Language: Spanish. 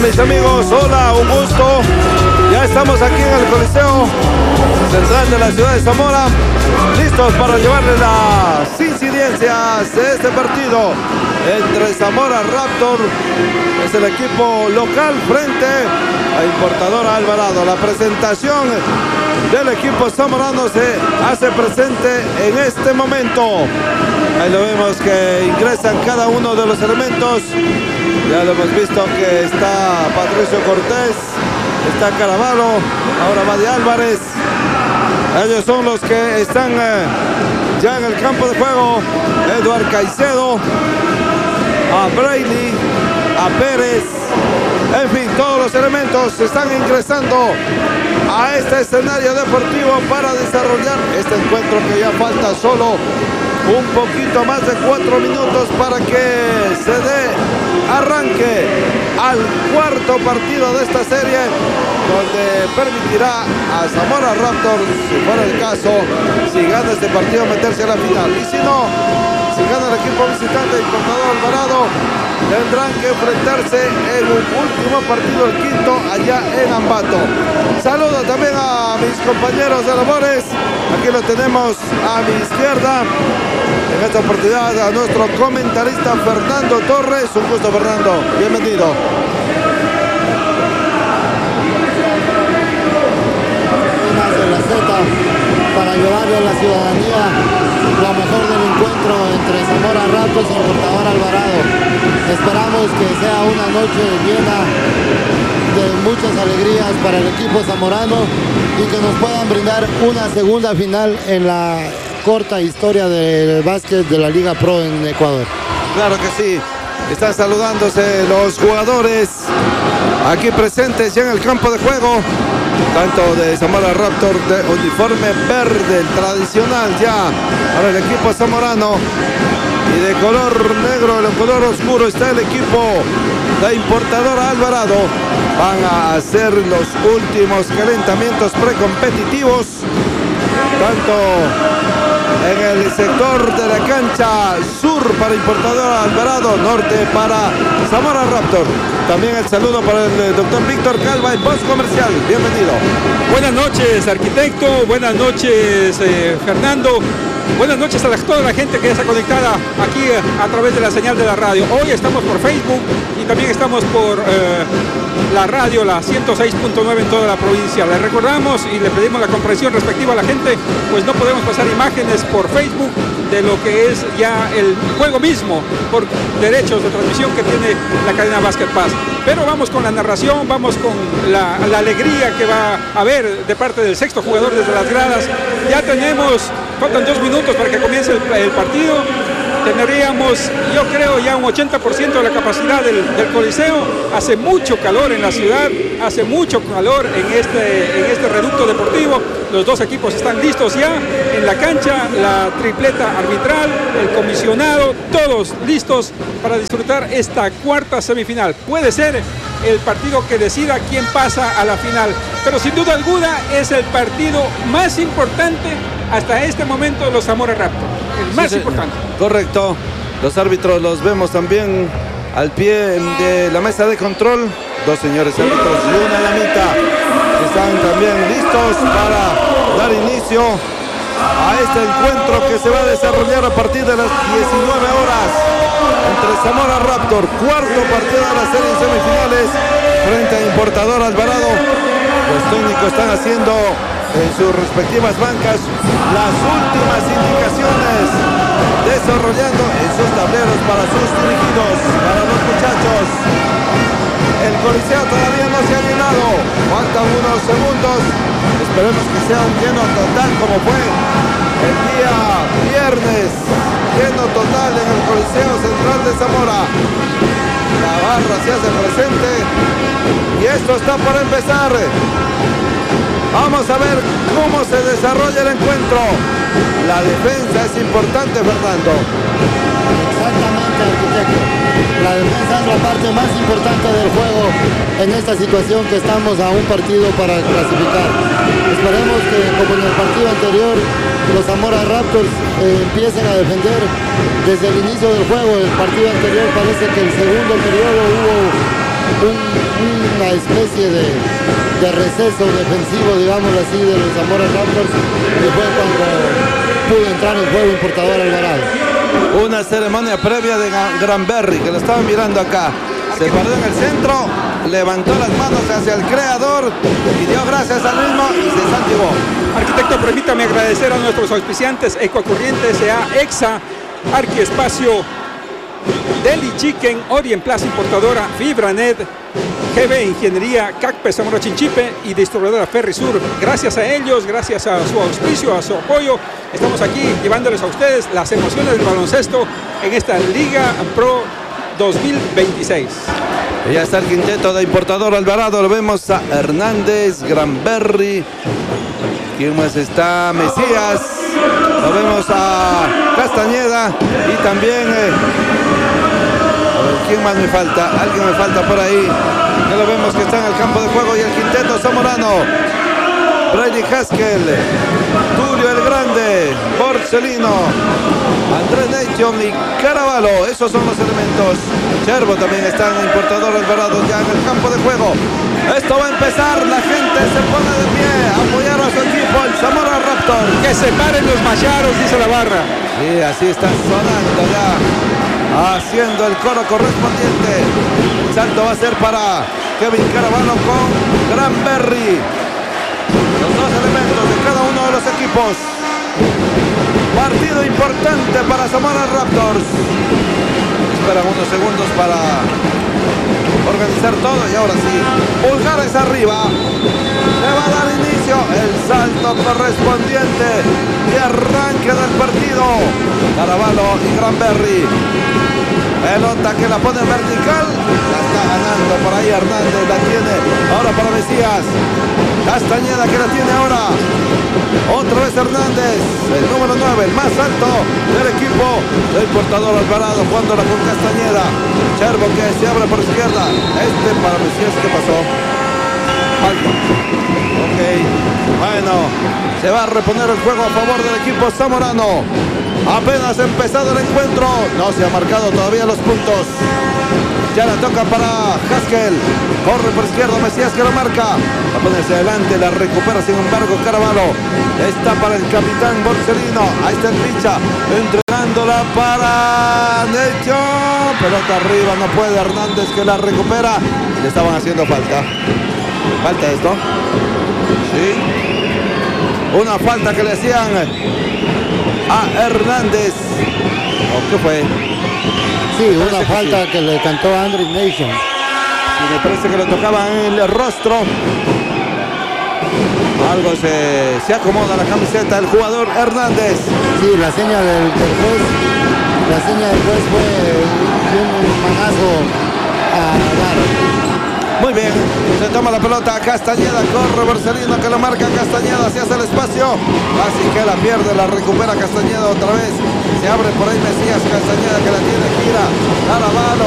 mis amigos, hola, un gusto. Ya estamos aquí en el Coliseo Central de la ciudad de Zamora, listos para llevarles las incidencias de este partido entre Zamora Raptor, es el equipo local, frente a Importadora Alvarado. La presentación del equipo zamorano se hace presente en este momento. Ahí lo vemos que ingresan cada uno de los elementos. Ya lo hemos visto que está Patricio Cortés, está Caravalo, ahora va de Álvarez. Ellos son los que están ya en el campo de juego. Eduard Caicedo, a Braille, a Pérez, en fin, todos los elementos están ingresando a este escenario deportivo para desarrollar este encuentro, que ya falta solo un poquito más de 4 minutos para que se dé arranque al cuarto partido de esta serie, donde permitirá a Zamora Raptors, si fuera el caso, si gana este partido, meterse a la final. Y si no, si gana el equipo visitante Importador Alvarado, tendrán que enfrentarse en un último partido, el quinto, allá en Ambato. Saludo también a mis compañeros de labores. Aquí lo tenemos a mi izquierda. En esta oportunidad a nuestro comentarista Fernando Torres. Un gusto, Fernando. Bienvenido. De la Z para llevarle a la ciudadanía lo mejor del encuentro entre Zamora Raptors y Importador Alvarado. Esperamos que sea una noche llena de muchas alegrías para el equipo zamorano y que nos puedan brindar una segunda final en la corta historia del básquet de la Liga Pro en Ecuador. Claro que sí. Están saludándose los jugadores aquí presentes ya en el campo de juego, tanto de Zamora Raptor de uniforme verde, el tradicional ya para el equipo zamorano, y de color negro, el color oscuro, está el equipo de Importadora Alvarado. Van a hacer los últimos calentamientos precompetitivos, tanto en el sector de la cancha sur para Importadora Alvarado, norte para Zamora Raptor. También el saludo para el doctor Víctor Calva en Post Comercial. Bienvenido. Buenas noches, arquitecto. Buenas noches, Fernando. Buenas noches a toda la gente que está conectada aquí a través de la señal de la radio. Hoy estamos por Facebook y también estamos por la radio, la 106.9 en toda la provincia. Le recordamos y le pedimos la comprensión respectiva a la gente, pues no podemos pasar imágenes por Facebook de lo que es ya el juego mismo por derechos de transmisión que tiene la cadena Basket Pass. Pero vamos con la narración, vamos con la alegría que va a haber de parte del sexto jugador desde las gradas. Ya tenemos, faltan 2 minutos para que comience el partido. Tendríamos, yo creo, ya un 80% de la capacidad del Coliseo. Hace mucho calor en la ciudad, hace mucho calor en este reducto deportivo. Los dos equipos están listos ya en la cancha, la tripleta arbitral, el comisionado, todos listos para disfrutar esta cuarta semifinal. Puede ser el partido que decida quién pasa a la final, pero sin duda alguna es el partido más importante hasta este momento de los Zamora Raptors, el más importante. Correcto, los árbitros los vemos también al pie de la mesa de control, 2 señores árbitros y una damita que están también listos para dar inicio a este encuentro que se va a desarrollar a partir de las 19 horas entre Zamora Raptor, cuarto partido de la serie semifinales frente a Importador Alvarado. Los técnicos están haciendo en sus respectivas bancas las últimas indicaciones, desarrollando en sus tableros para sus dirigidos, para los muchachos. El Coliseo todavía no se ha llenado, faltan unos segundos. Esperemos que sea un lleno total como fue el día viernes, lleno total en el Coliseo Central de Zamora. La barra se hace presente y esto está por empezar. Vamos a ver cómo se desarrolla el encuentro. La defensa es importante, Fernando. Exactamente, arquitecto. La defensa es la parte más importante del juego en esta situación que estamos a un partido para clasificar. Esperemos que, como en el partido anterior, los Zamora Raptors empiecen a defender desde el inicio del juego. El partido anterior parece que el segundo periodo hubo una especie de receso defensivo, digámoslo así, de los Zamora Raptors, que fue cuando pudo entrar el juego Importador Alvarado. Una ceremonia previa de Granberry, que lo estaban mirando acá. Se paró en el centro, levantó las manos hacia el creador y dio gracias al mismo y se santiguó. Arquitecto, permítame agradecer a nuestros auspiciantes: Ecocorriente S.A., EXA, Arquiespacio, Deli Chicken, Orient Plaza Importadora, Fibranet, GB Ingeniería, CACPE Zamora Chinchipe y distribuidora Ferrisur. Gracias a ellos, gracias a su auspicio, a su apoyo, estamos aquí llevándoles a ustedes las emociones del baloncesto en esta Liga Pro 2026. Ya está el quinteto de Importador Alvarado. Lo vemos a Hernández, Granberry. ¿Quién más está? Mesías. Lo vemos a Castañeda. Y también ¿quién más me falta? Alguien me falta por ahí. Ya lo vemos que está en el campo de juego. Y el quinteto zamorano: Brady Haskell, Tulio el Grande, Borselino, Andrés Nation y Caraballo. Esos son los elementos. Cherbo también está en Importador Alvarado ya en el campo de juego. Esto va a empezar. La gente se pone de pie a apoyar a su equipo, el Zamora Raptor. Que se paren los macharos, dice la barra. Sí, así está sonando ya, haciendo el coro correspondiente. El salto va a ser para Kevin Caraballo con Granberry. Los dos elementos de cada uno de los equipos. Partido importante para Zamora Raptors. Esperan unos segundos para organizar todo y ahora sí, pulgares arriba. Le va a dar inicio el salto correspondiente y arranque del partido. Caraballo y Granberry. Pelota que la pone vertical. La está ganando por ahí Hernández. La tiene ahora para Mesías. Castañeda que la tiene ahora. Otra vez Hernández. El número 9, el más alto del equipo del Importador Alvarado. Jugándola con Castañeda. Cherbo que se abre por izquierda. Para Mesías, ¿qué pasó? Falta. Ok. Bueno, se va a reponer el juego a favor del equipo zamorano. Apenas empezado el encuentro, no se ha marcado todavía los puntos. Ya la toca para Haskell. Corre por izquierda Mesías que lo marca. La pone hacia adelante, la recupera sin embargo Caraballo. Está para el capitán Borselino. Ahí está el Richa, entregándola para Necho. Pelota arriba, no puede Hernández que la recupera. Le estaban haciendo falta. ¿Falta esto? Sí. Una falta que le hacían a Hernández. ¿O qué fue? Sí, una falta que le cantó a Andrew Nation. Y me parece que le tocaba en el rostro. Algo se acomoda la camiseta del jugador Hernández. Sí, la seña del juez. La seña del juez fue un manazo a dar. Muy bien, se toma la pelota Castañeda, corre Borselino que lo marca Castañeda, se hace el espacio, así que la pierde, la recupera Castañeda otra vez, se abre por ahí Mesías, Castañeda que la tiene, gira, Caraballo.